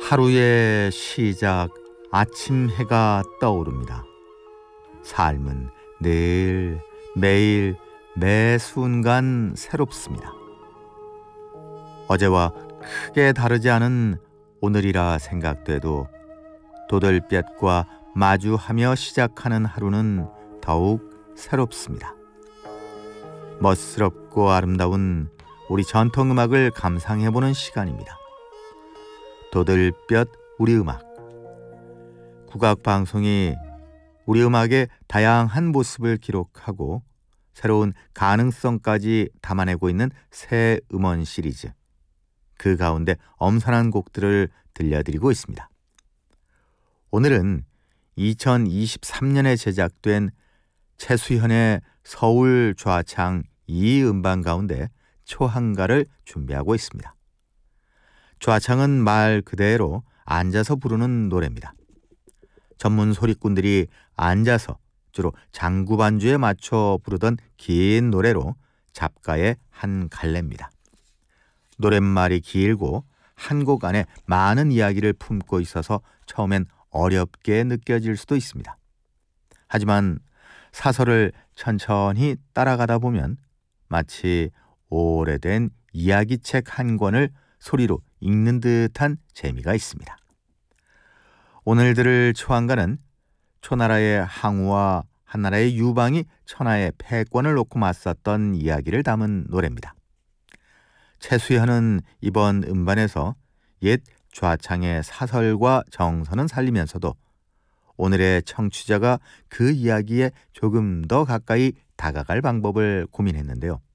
하루의 시작, 아침 해가 떠오릅니다. 삶은 늘, 매일, 매 순간 새롭습니다. 어제와 크게 다르지 않은 오늘이라 생각돼도 도들볕과 마주하며 시작하는 하루는 더욱 새롭습니다. 멋스럽고 아름다운 우리 전통음악을 감상해보는 시간입니다. 도들볕 우리 음악. 국악방송이 우리 음악의 다양한 모습을 기록하고 새로운 가능성까지 담아내고 있는 새 음원 시리즈. 그 가운데 엄선한 곡들을 들려드리고 있습니다. 오늘은 2023년에 제작된 최수현의 서울 좌창 2음반 가운데 초한가를 준비하고 있습니다. 좌창은 말 그대로 앉아서 부르는 노래입니다. 전문 소리꾼들이 앉아서 주로 장구 반주에 맞춰 부르던 긴 노래로 잡가의 한 갈래입니다. 노랫말이 길고 한 곡 안에 많은 이야기를 품고 있어서 처음엔 어렵게 느껴질 수도 있습니다. 하지만 사설을 천천히 따라가다 보면 마치 오래된 이야기책 한 권을 소리로 읽는 듯한 재미가 있습니다. 오늘 들을 초한가는 초나라의 항우와 한나라의 유방이 천하의 패권을 놓고 맞섰던 이야기를 담은 노래입니다. 최수현은 이번 음반에서 옛 좌창의 사설과 정서는 살리면서도 오늘의 청취자가 그 이야기에 조금 더 가까이 다가갈 방법을 고민했는데요.